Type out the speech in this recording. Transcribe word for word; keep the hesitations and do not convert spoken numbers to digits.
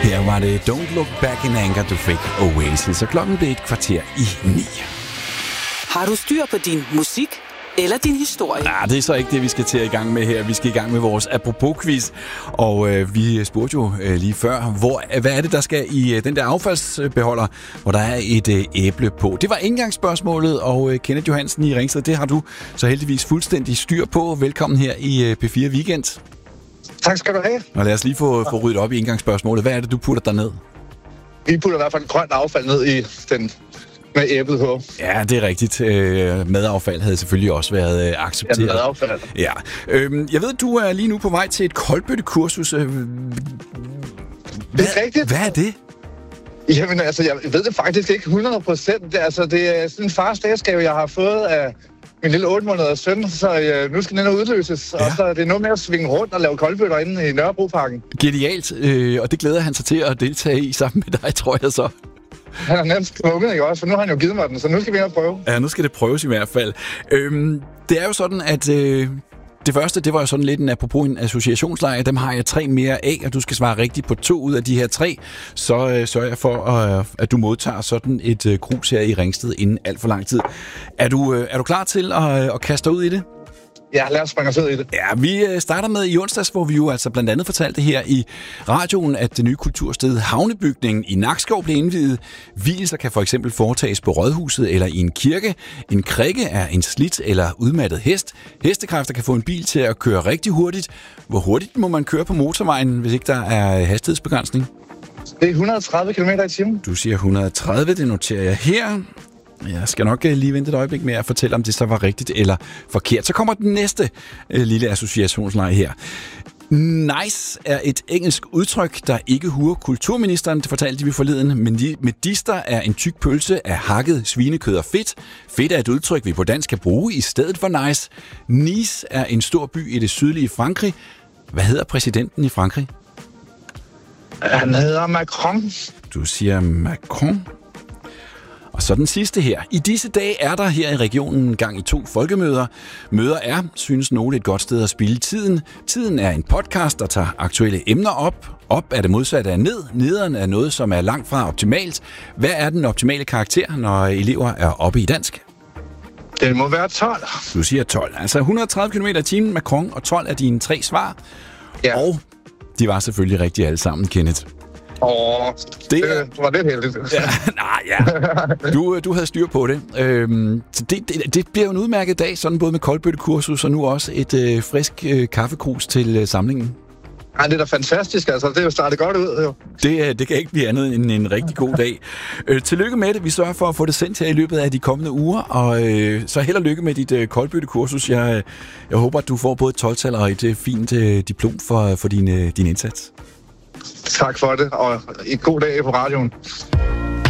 Her var det Don't Look Back in Anger, du fik Oasis, og klokken blev et kvarter i ni. Har du styr på din musik eller din historie? Nej, det er så ikke det, vi skal til i gang med her. Vi skal i gang med vores apropos-quiz, og øh, vi spurgte jo øh, lige før, hvor, hvad er det, der skal i øh, den der affaldsbeholder, hvor der er et øh, æble på. Det var indgangsspørgsmålet, og øh, Kenneth Johansen i Ringsted, det har du så heldigvis fuldstændig styr på. Velkommen her i øh, P fire Weekend. Tak skal du have. Og lad os lige få, få ryddet op i indgangsspørgsmålet. Hvad er det, du putter derned? Vi putter i hvert fald grønt affald ned i den med æblet på. Ja, det er rigtigt. Øh, madaffald havde selvfølgelig også været øh, accepteret. Ja, madaffald. Ja. Øhm, jeg ved, du er lige nu på vej til et koldbøttekursus. Øh, det er rigtigt. Hvad er det? Jamen, altså, jeg ved det faktisk ikke hundrede procent. Altså, det er sådan en fars dagsgave, jeg har fået af min lille otte måneders søn, så øh, nu skal den ind og udløses. Ja. Og så er det noget med at svinge rundt og lave koldbøtter inde i Nørrebroparken. Genialt, øh, og det glæder han sig til at deltage i sammen med dig, tror jeg så. Han har nærmest tvunget, ikke også? For nu har han jo givet mig den, så nu skal vi ind og prøve. Ja, nu skal det prøves i hvert fald. Øhm, det er jo sådan, at øh, det første, det var jo sådan lidt en apropos en associationslejr. Dem har jeg tre mere af, og du skal svare rigtigt på to ud af de her tre. Så øh, sørger jeg for, øh, at du modtager sådan et øh, krus her i Ringsted inden alt for lang tid. Er du, øh, er du klar til at, øh, at kaste dig ud i det? Ja, lad os springe os ud i det. Ja, vi starter med i onsdags, hvor vi jo altså blandt andet fortalte her i radioen, at det nye kultursted Havnebygningen i Nakskov blev indviet. Vielser kan for eksempel foretages på rådhuset eller i en kirke. En krikke er en slidt eller udmattet hest. Hestekræfter kan få en bil til at køre rigtig hurtigt. Hvor hurtigt må man køre på motorvejen, hvis ikke der er hastighedsbegrænsning? Det er et hundrede og tredive kilometer i timen. Du siger et hundrede og tredive, det noterer jeg her. Jeg skal nok lige vente et øjeblik med at fortælle, om det så var rigtigt eller forkert. Så kommer den næste øh, lille associationsleje her. Nice er et engelsk udtryk, der ikke huer kulturministeren. Det fortalte vi forleden. Men medister er en tyk pølse af hakket svinekød og fedt. Fedt er et udtryk, vi på dansk kan bruge i stedet for nice. Nice er en stor by i det sydlige Frankrig. Hvad hedder præsidenten i Frankrig? Han hedder Macron. Du siger Macron. Og så den sidste her. I disse dage er der her i regionen gang i to folkemøder. Møder er, synes nogle, et godt sted at spilde tiden. Tiden er en podcast, der tager aktuelle emner op. Op er det modsatte af ned. Nederen er noget, som er langt fra optimalt. Hvad er den optimale karakter, når elever er oppe i dansk? Det må være tolv. Du siger tolv. Altså et hundrede og tredive kilometer i timen, Macron, og tolv er dine tre svar. Ja. Og de var selvfølgelig rigtige alle sammen, Kenneth. Åh, det, det var lidt heldigt. Ja, nej, ja. Du, du havde styr på det. Øhm, det, det. Det bliver jo en udmærket dag, sådan både med koldbøttekursus og nu også et øh, frisk øh, kaffekrus til øh, samlingen. Ej, det er da fantastisk, altså. Det er jo startet godt ud, jo. Det, det kan ikke blive andet end en rigtig god dag. Øh, tillykke med det. Vi sørger for at få det sendt her i løbet af de kommende uger, og øh, så held og lykke med dit øh, koldbøttekursus. Jeg, jeg håber, at du får både et tolv-tal og et øh, fint øh, diplom for, for din, øh, din indsats. Tak for det, og en god dag på radioen.